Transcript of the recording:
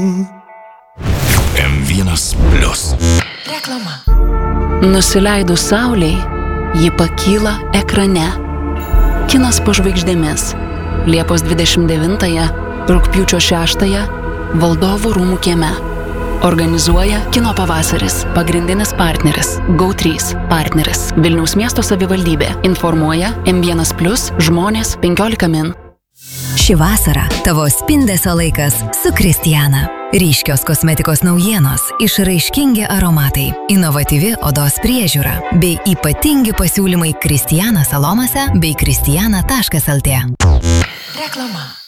M1 Plius. Reklama. Nusileidus saulei, ji pakyla ekrane. Kinas po žvaigždėmis. Liepos 29-ąją, rugpjūčio 6-ąją, Valdovų rūmų kieme. Organizuoja Kino pavasaris. Pagrindinis partneris GO3. Partneris Vilniaus miesto savivaldybė. Informuoja M1 Plius žmonės 15 min. Ši vasara tavo spindesio laikas su Kristiana. Ryškios kosmetikos naujienos, išraiškingi aromatai, inovatyvi odos priežiūra bei ypatingi pasiūlymai Kristiana salonuose bei kristiana.lt. Reklama.